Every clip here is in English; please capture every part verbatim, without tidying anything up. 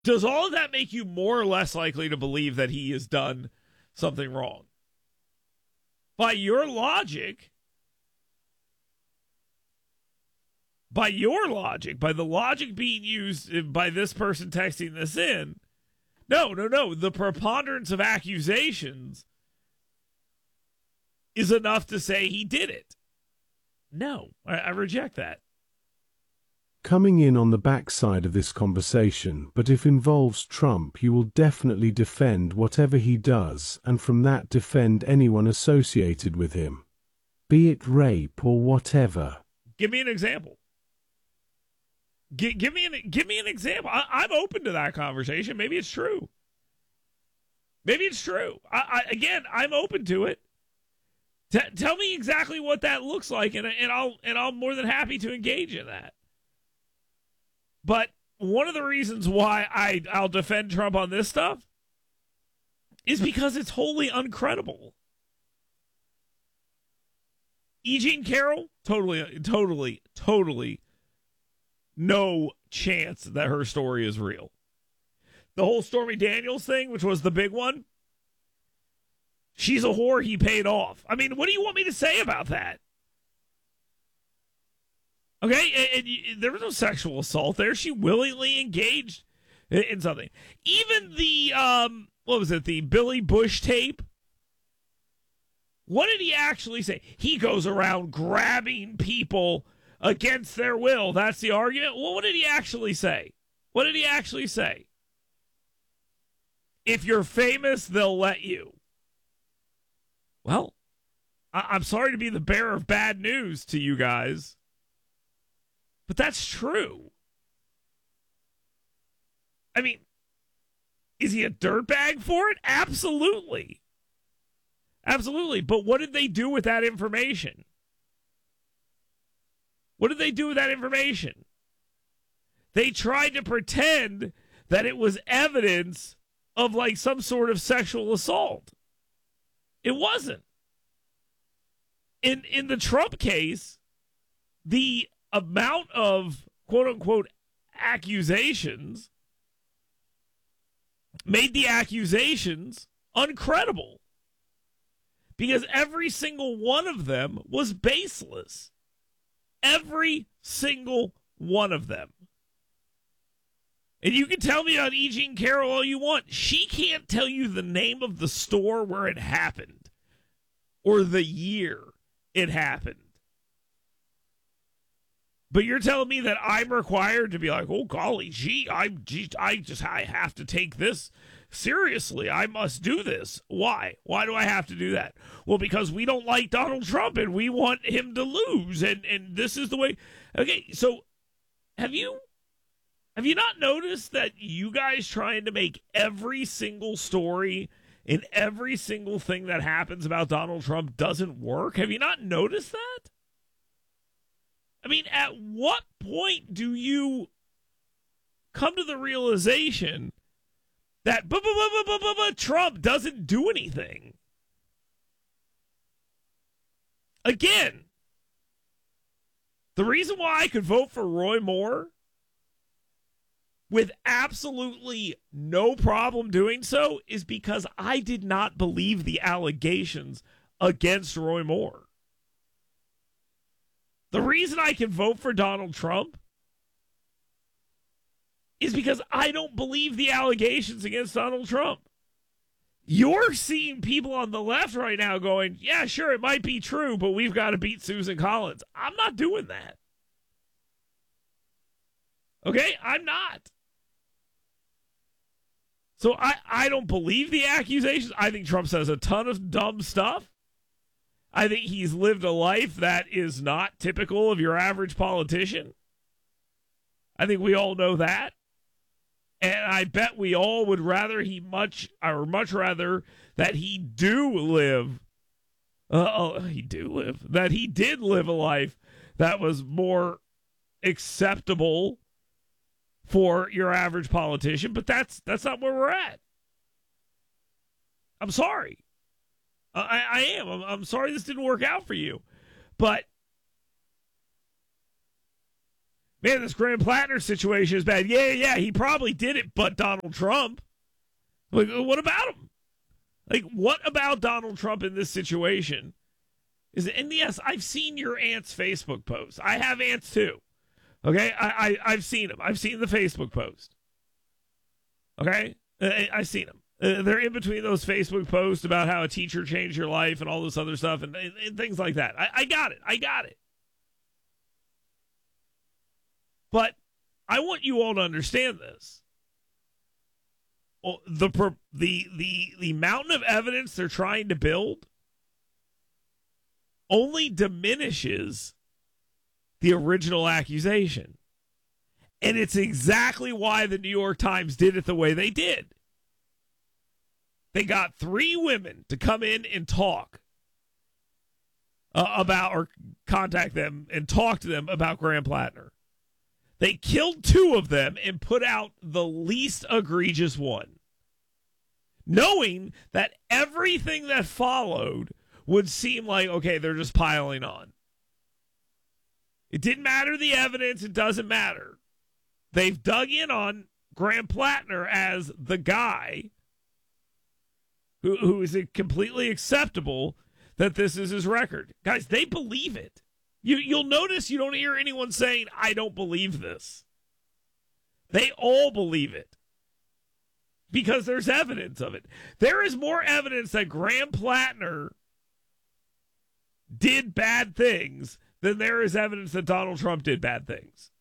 Does all of that make you more or less likely to believe that he has done something wrong? By your logic, by your logic, by the logic being used by this person texting this in, no, no, no. The preponderance of accusations is enough to say he did it. No, I, I reject that. Coming in on the backside of this conversation, but if involves Trump, you will definitely defend whatever he does, and from that defend anyone associated with him, be it rape or whatever. Give me an example. G- give me an give me an example. I, I'm open to that conversation. Maybe it's true. Maybe it's true. I, I, again, I'm open to it. T- tell me exactly what that looks like, and and I'll and I'm more than happy to engage in that. But one of the reasons why I I'll defend Trump on this stuff is because it's wholly uncredible. E. Jean Carroll, totally, totally, totally. No chance that her story is real. The whole Stormy Daniels thing, which was the big one, she's a whore he paid off. I mean, what do you want me to say about that? Okay, and, and there was no sexual assault there. She willingly engaged in, in something. Even the, um, what was it, the Billy Bush tape? What did he actually say? He goes around grabbing people against their will. That's the argument. Well, what did he actually say? What did he actually say? If you're famous, they'll let you. Well, I- I'm sorry to be the bearer of bad news to you guys, but that's true. I mean, is he a dirtbag for it? Absolutely. Absolutely. But what did they do with that information? What did they do with that information? They tried to pretend that it was evidence of like some sort of sexual assault. It wasn't. In in the Trump case, the amount of quote unquote accusations made the accusations uncredible. Because every single one of them was baseless. Every single one of them. And you can tell me on E. Jean Carroll all you want. She can't tell you the name of the store where it happened or the year it happened. But you're telling me that I'm required to be like, oh, golly, gee, I, gee, I just I have to take this seriously. I must do this. Why? Why do I have to do that? Well, because we don't like Donald Trump and we want him to lose. And, and this is the way. Okay, so have you have you not noticed that you guys trying to make every single story and every single thing that happens about Donald Trump doesn't work? Have you not noticed that? I mean, at what point do you come to the realization that bu- bu- bu- bu- bu- bu- Trump doesn't do anything? Again, the reason why I could vote for Roy Moore with absolutely no problem doing so is because I did not believe the allegations against Roy Moore. The reason I can vote for Donald Trump is because I don't believe the allegations against Donald Trump. You're seeing people on the left right now going, yeah, sure, it might be true, but we've got to beat Susan Collins. I'm not doing that. Okay? I'm not. So I, I don't believe the accusations. I think Trump says a ton of dumb stuff. I think he's lived a life that is not typical of your average politician. I think we all know that. And I bet we all would rather he much, or much rather that he do live, uh, oh, he do live, that he did live a life that was more acceptable for your average politician. But that's that's not where we're at. I'm sorry. I, I am. I'm, I'm sorry this didn't work out for you. But man, this Graham Plattner situation is bad. Yeah, yeah, he probably did it, but Donald Trump. Like, what about him? Like, what about Donald Trump in this situation? Is it, and yes, I've seen your aunt's Facebook post. I have aunts too. Okay, I, I I've seen them. I've seen the Facebook post. Okay, I, I've seen them. Uh, they're in between those Facebook posts about how a teacher changed your life and all this other stuff and, and, and things like that. I, I got it. I got it. But I want you all to understand this. Well, the the the the mountain of evidence they're trying to build only diminishes the original accusation. And it's exactly why the New York Times did it the way they did. They got three women to come in and talk uh, about or contact them and talk to them about Graham Plattner. They killed two of them and put out the least egregious one, knowing that everything that followed would seem like, okay, they're just piling on. It didn't matter the evidence. It doesn't matter. They've dug in on Graham Plattner as the guy who, who is it completely acceptable that this is his record. Guys, they believe it. You, you'll notice you don't hear anyone saying, I don't believe this. They all believe it because there's evidence of it. There is more evidence that Graham Plattner did bad things than there is evidence that Donald Trump did bad things.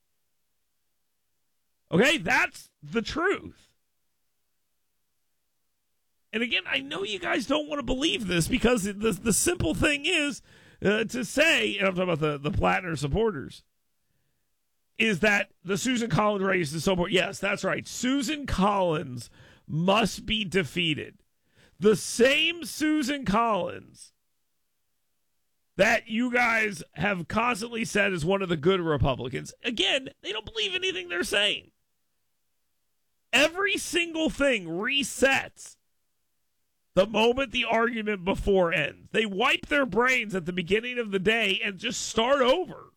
Okay, that's the truth. And again, I know you guys don't want to believe this because the, the simple thing is uh, to say, and I'm talking about the, the Plattner supporters, is that the Susan Collins race is so important. Yes, that's right. Susan Collins must be defeated. The same Susan Collins that you guys have constantly said is one of the good Republicans. Again, they don't believe anything they're saying. Every single thing resets the moment the argument before ends. They wipe their brains at the beginning of the day and just start over.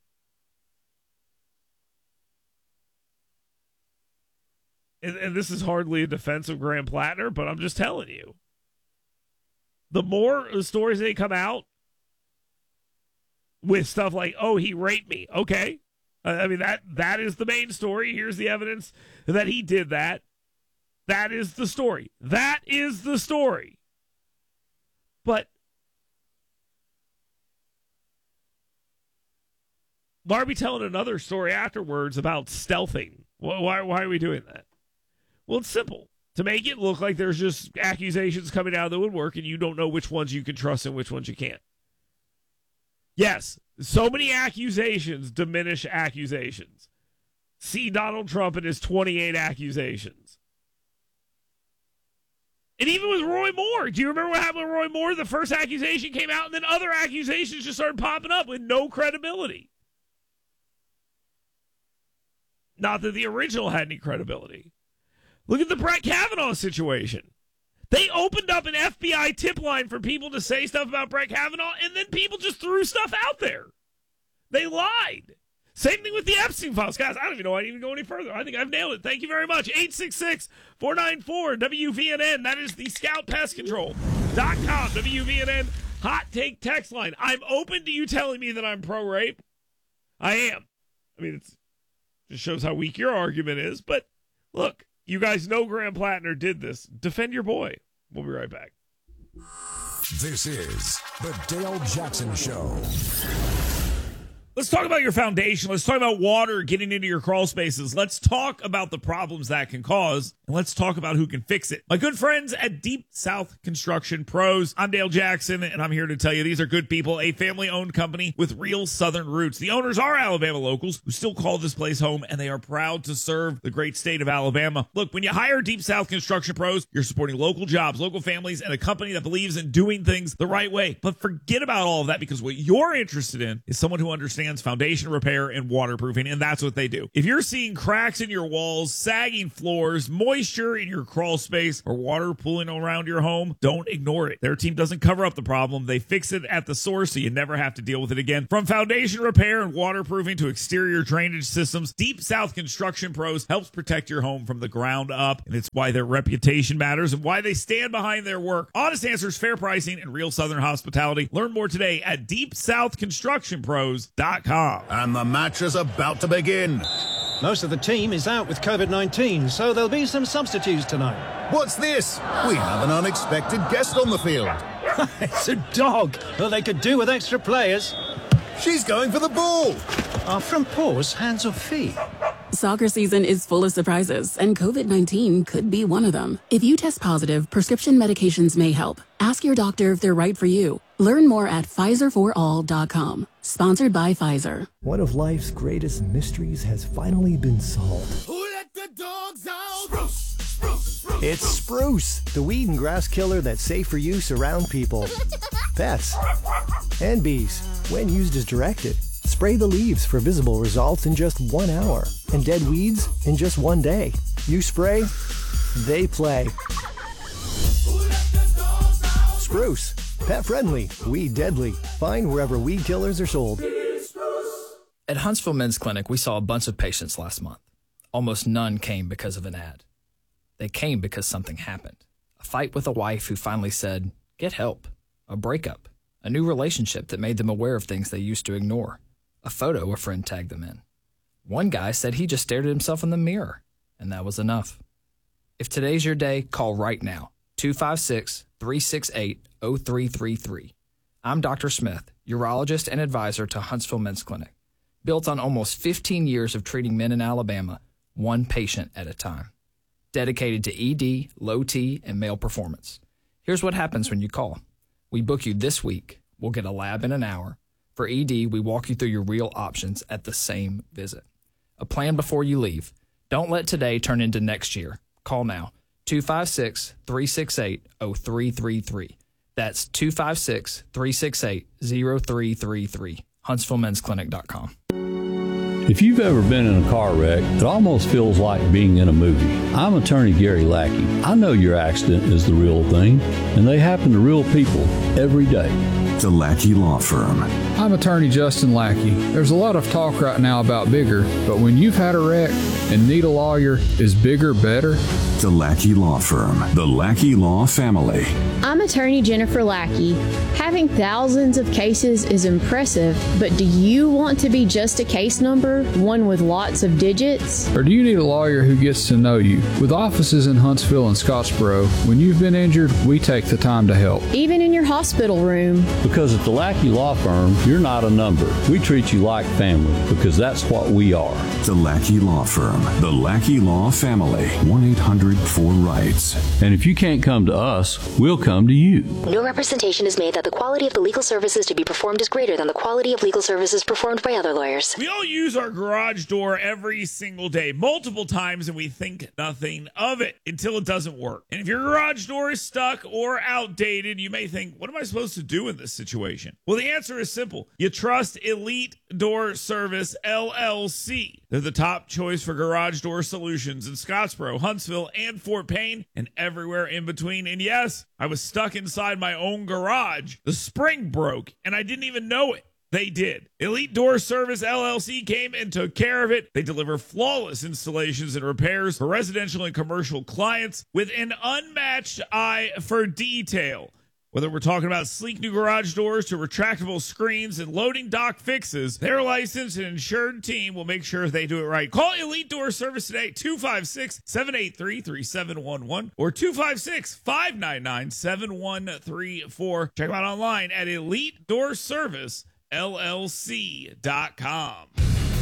And, and this is hardly a defense of Graham Plattner, but I'm just telling you. The more stories they come out with stuff like, oh, he raped me. Okay. I mean, that that is the main story. Here's the evidence that he did that. That is the story. That is the story. But why are we telling another story afterwards about stealthing? Why, why are we doing that? Well, it's simple. To make it look like there's just accusations coming out of the woodwork and you don't know which ones you can trust and which ones you can't. Yes, so many accusations diminish accusations. See Donald Trump and his twenty-eight accusations. And even with Roy Moore, do you remember what happened with Roy Moore? The first accusation came out and then other accusations just started popping up with no credibility. Not that the original had any credibility. Look at the Brett Kavanaugh situation. They opened up an F B I tip line for people to say stuff about Brett Kavanaugh, and then people just threw stuff out there. They lied. Same thing with the Epstein files. Guys, I don't even know why I didn't go any further. I think I've nailed it. Thank you very much. eight six six, four nine four, W V N N. That is the scout pest control dot com. W V N N hot take text line. I'm open to you telling me that I'm pro-rape. I am. I mean, it's, it just shows how weak your argument is. But look, you guys know Graham Plattner did this. Defend your boy. We'll be right back. This is the Dale Jackson Show. Let's talk about your foundation. Let's talk about water getting into your crawl spaces. Let's talk about the problems that can cause, and let's talk about who can fix it. My good friends at Deep South Construction Pros. I'm Dale Jackson, and I'm here to tell you these are good people, a family-owned company with real Southern roots. The owners are Alabama locals who still call this place home, and they are proud to serve the great state of Alabama. Look, when you hire Deep South Construction Pros, you're supporting local jobs, local families, and a company that believes in doing things the right way. But forget about all of that, because what you're interested in is someone who understands brands, foundation repair, and waterproofing, and that's what they do. If you're seeing cracks in your walls, sagging floors, moisture in your crawl space, or water pooling around your home, don't ignore it. Their team doesn't cover up the problem. They fix it at the source so you never have to deal with it again. From foundation repair and waterproofing to exterior drainage systems, Deep South Construction Pros helps protect your home from the ground up, and it's why their reputation matters and why they stand behind their work. Honest answers, fair pricing, and real Southern hospitality. Learn more today at deep south construction pros dot com. And the match is about to begin. Most of the team is out with COVID nineteen, so there'll be some substitutes tonight. What's this? We have an unexpected guest on the field. It's a dog. Well, they could do with extra players. She's going for the ball. Are from paws, hands or feet? Soccer season is full of surprises, and COVID nineteen could be one of them. If you test positive, prescription medications may help. Ask your doctor if they're right for you. Learn more at Pfizer for all dot com. Sponsored by Pfizer. One of life's greatest mysteries has finally been solved. Who let the dogs out? Spruce, spruce, spruce. It's Spruce, the weed and grass killer that's safe for use around people, pets, and bees when used as directed. Spray the leaves for visible results in just one hour, and dead weeds in just one day. You spray, they play. Spruce, pet friendly, weed deadly. Find wherever weed killers are sold. At Huntsville Men's Clinic, we saw a bunch of patients last month. Almost none came because of an ad. They came because something happened. A fight with a wife who finally said, get help. A breakup. A new relationship that made them aware of things they used to ignore. A photo a friend tagged them in. One guy said he just stared at himself in the mirror, and that was enough. If today's your day, call right now. two five six, three six eight, zero three three three. I'm Doctor Smith, urologist and advisor to Huntsville Men's Clinic. Built on almost fifteen years of treating men in Alabama, one patient at a time. Dedicated to E D, low T, and male performance. Here's what happens when you call. We book you this week. We'll get a lab in an hour. For E D, we walk you through your real options at the same visit. A plan before you leave. Don't let today turn into next year. Call now. two five six, three six eight, zero three three three. That's two five six, three six eight, zero three three three. huntsville men's clinic dot com. If you've ever been in a car wreck, it almost feels like being in a movie. I'm attorney Gary Lackey. I know your accident is the real thing, and they happen to real people every day. The Lackey Law Firm. I'm attorney Justin Lackey. There's a lot of talk right now about bigger, but when you've had a wreck and need a lawyer, is bigger better? The Lackey Law Firm. The Lackey Law Family. I'm attorney Jennifer Lackey. Having thousands of cases is impressive, but do you want to be just a case number, one with lots of digits? Or do you need a lawyer who gets to know you? With offices in Huntsville and Scottsboro, when you've been injured, we take the time to help. Even in your hospital room. Because at the Lackey Law Firm, you're not a number. We treat you like family because that's what we are. The Lackey Law Firm. The Lackey Law Family. one eight hundred four rights. And if you can't come to us, we'll come to you. No representation is made that the quality of the legal services to be performed is greater than the quality of legal services performed by other lawyers. We all use our garage door every single day, multiple times, and we think nothing of it until it doesn't work. And if your garage door is stuck or outdated, you may think, what am I supposed to do in this situation? Well, the answer is simple. You trust Elite Door Service, L L C. They're the top choice for garage door solutions in Scottsboro, Huntsville, and Fort Payne, and everywhere in between. And yes, I was stuck inside my own garage. The spring broke, and I didn't even know it. They did. Elite Door Service L L C came and took care of it. They deliver flawless installations and repairs for residential and commercial clients with an unmatched eye for detail. Whether we're talking about sleek new garage doors to retractable screens and loading dock fixes, their licensed and insured team will make sure they do it right. Call Elite Door Service today, two five six, seven eight three, three seven one one or two five six, five nine nine, seven one three four. Check them out online at elite door service L L C dot com.